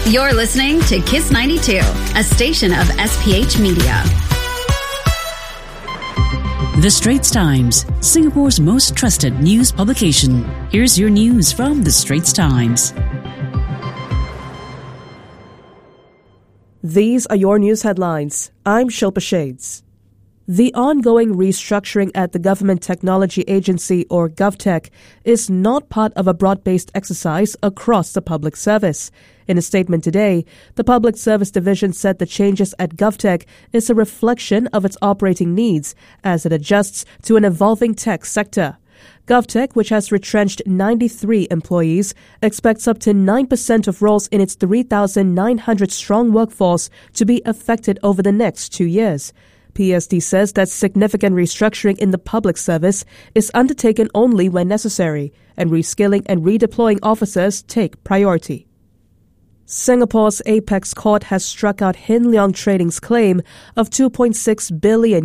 You're listening to Kiss 92, a station of SPH Media. The Straits Times, Singapore's most trusted news publication. Here's your news from The Straits Times. These are your news headlines. I'm Shilpa Shades. The ongoing restructuring at the Government Technology Agency, or GovTech, is not part of a broad-based exercise across the public service. In a statement today, the Public Service Division said the changes at GovTech is a reflection of its operating needs as it adjusts to an evolving tech sector. GovTech, which has retrenched 93 employees, expects up to 9% of roles in its 3,900-strong workforce to be affected over the next 2 years. PSD says that significant restructuring in the public service is undertaken only when necessary, and reskilling and redeploying officers take priority. Singapore's Apex Court has struck out Hin Leong Trading's claim of $2.6 billion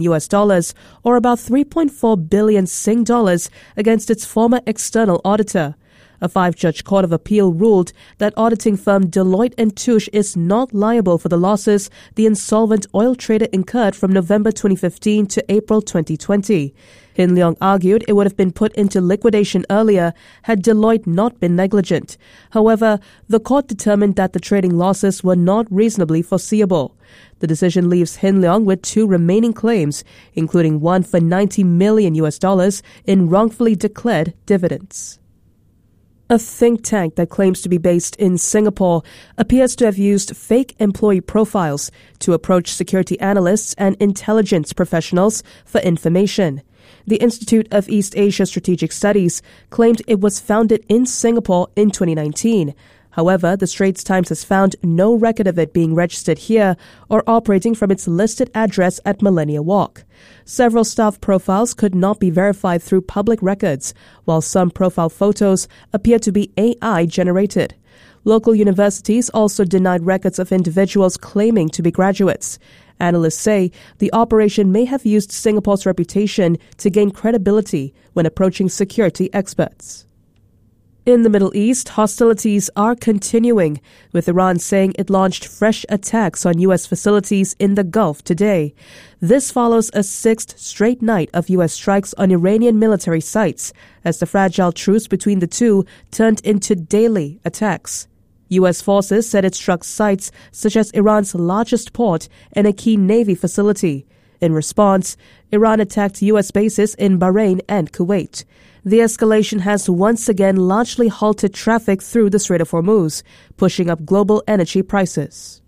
or about 3.4 billion Sing dollars against its former external auditor. A 5-judge court of appeal ruled that auditing firm Deloitte & Touche is not liable for the losses the insolvent oil trader incurred from November 2015 to April 2020. Hin Leong argued it would have been put into liquidation earlier had Deloitte not been negligent. However, the court determined that the trading losses were not reasonably foreseeable. The decision leaves Hin Leong with 2 remaining claims, including one for $90 million in wrongfully declared dividends. A think tank that claims to be based in Singapore appears to have used fake employee profiles to approach security analysts and intelligence professionals for information. The Institute of East Asia Strategic Studies claimed it was founded in Singapore in 2019. However, the Straits Times has found no record of it being registered here or operating from its listed address at Millenia Walk. Several staff profiles could not be verified through public records, while some profile photos appear to be AI-generated. Local universities also denied records of individuals claiming to be graduates. Analysts say the operation may have used Singapore's reputation to gain credibility when approaching security experts. In the Middle East, hostilities are continuing, with Iran saying it launched fresh attacks on U.S. facilities in the Gulf today. This follows a 6th straight night of U.S. strikes on Iranian military sites, as the fragile truce between the two turned into daily attacks. U.S. forces said it struck sites such as Iran's largest port and a key Navy facility. In response, Iran attacked U.S. bases in Bahrain and Kuwait. The escalation has once again largely halted traffic through the Strait of Hormuz, pushing up global energy prices.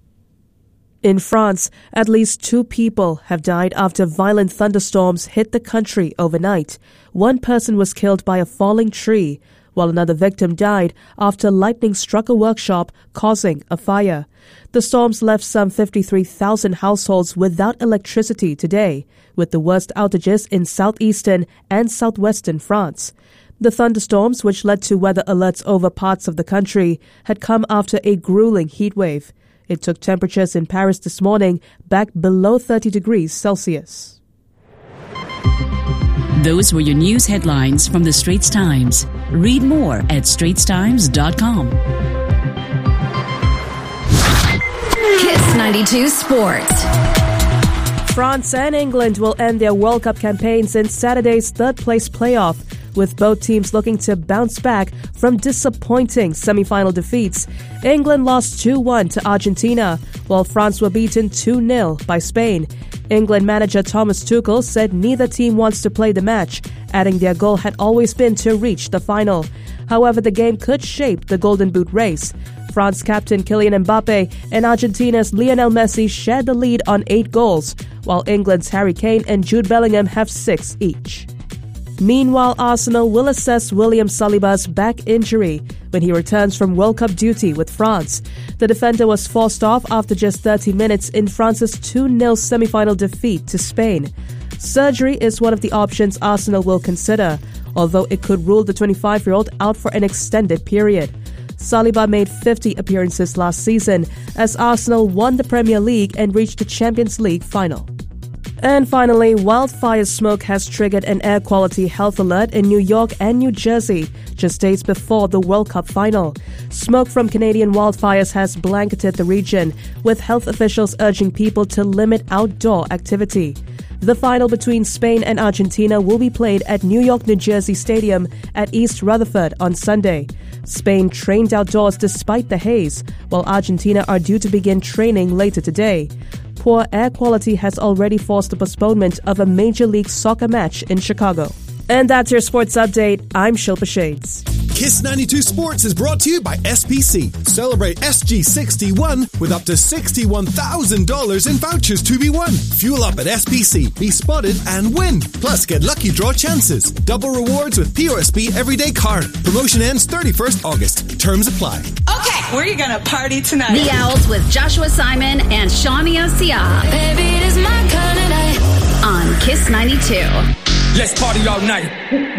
In France, at least 2 people have died after violent thunderstorms hit the country overnight. 1 person was killed by a falling tree, while another victim died after lightning struck a workshop, causing a fire. The storms left some 53,000 households without electricity today, with the worst outages in southeastern and southwestern France. The thunderstorms, which led to weather alerts over parts of the country, had come after a grueling heat wave. It took temperatures in Paris this morning back below 30 degrees Celsius. Those were your news headlines from The Straits Times. Read more at straitstimes.com. Kiss 92 Sports. France and England will end their World Cup campaigns in Saturday's third-place playoff, with both teams looking to bounce back from disappointing semi-final defeats. England lost 2-1 to Argentina, while France were beaten 2-0 by Spain. England manager Thomas Tuchel said neither team wants to play the match, adding their goal had always been to reach the final. However, the game could shape the Golden Boot race. France captain Kylian Mbappe and Argentina's Lionel Messi shared the lead on 8 goals, while England's Harry Kane and Jude Bellingham have 6 each. Meanwhile, Arsenal will assess William Saliba's back injury when he returns from World Cup duty with France. The defender was forced off after just 30 minutes in France's 2-0 semi-final defeat to Spain. Surgery is one of the options Arsenal will consider, although it could rule the 25-year-old out for an extended period. Saliba made 50 appearances last season as Arsenal won the Premier League and reached the Champions League final. And finally, wildfire smoke has triggered an air quality health alert in New York and New Jersey, just days before the World Cup final. Smoke from Canadian wildfires has blanketed the region, with health officials urging people to limit outdoor activity. The final between Spain and Argentina will be played at New York, New Jersey Stadium at East Rutherford on Sunday. Spain trained outdoors despite the haze, while Argentina are due to begin training later today. Poor air quality has already forced the postponement of a Major League Soccer match in Chicago. And that's your sports update. I'm Shilpa Shades. Kiss 92 Sports is brought to you by SPC. Celebrate SG61 with up to $61,000 in vouchers to be won. Fuel up at SPC, be spotted and win. Plus, get lucky draw chances. Double rewards with POSB Everyday Card. Promotion ends 31st August. Terms apply. Okay, where are you going to party tonight? The Owls with Joshua Simon and Shania Sia. Baby, it is my kind of night. On Kiss 92. Let's party all night.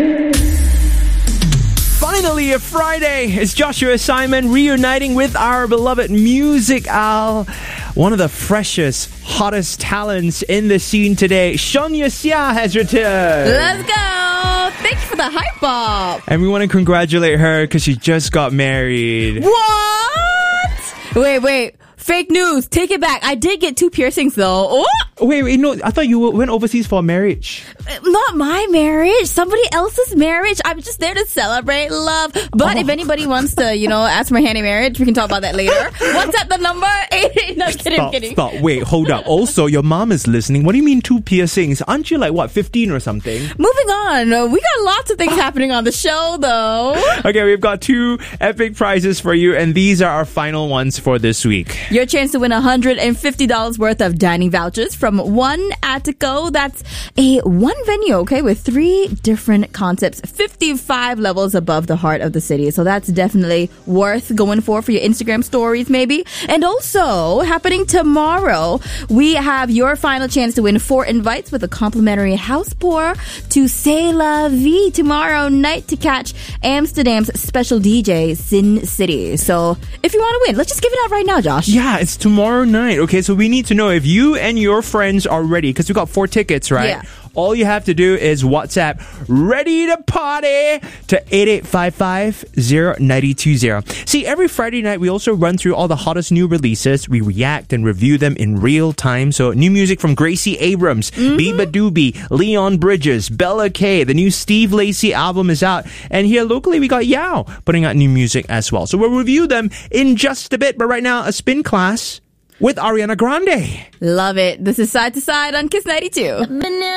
Finally, a Friday. It's Joshua Simon reuniting with our beloved music owl. One of the freshest, hottest talents in the scene today. Shania Sia has returned. Let's go. Thank you for the hype up. And we want to congratulate her because she just got married. What? Wait. Fake news. Take it back. I did get 2 piercings though. Oh! Wait, no. I thought you went overseas for a marriage. Not my marriage. Somebody else's marriage. I'm just there to celebrate love. But if anybody wants to, ask for my hand in marriage, we can talk about that later. What's at the number? No, kidding. Stop. Wait, hold up. Also, your mom is listening. What do you mean 2 piercings? Aren't you 15 or something? Moving on. We got lots of things happening on the show though. Okay, we've got 2 epic prizes for you, and these are our final ones for this week. Your chance to win $150 worth of dining vouchers from One Attico. That's a one venue, okay, with 3 different concepts, 55 levels above the heart of the city. So that's definitely worth going for your Instagram stories, maybe. And also, happening tomorrow, we have your final chance to win 4 invites with a complimentary house pour to C'est La Vie tomorrow night to catch Amsterdam's special DJ, Sin City. So if you want to win, let's just give it out right now, Josh. Yeah, it's tomorrow night. Okay, so we need to know if you and your friends are ready, because we got 4 tickets, right? Yeah. All you have to do is WhatsApp "Ready to Party" to 8855-0920. See, every Friday night we also run through all the hottest new releases. We react and review them in real time. So new music from Gracie Abrams, Biba Doobie, Leon Bridges, Bella K. The new Steve Lacy album is out. And here locally we got Yao putting out new music as well. So we'll review them in just a bit. But right now, a spin class with Ariana Grande. Love it. This is Side to Side on Kiss 92.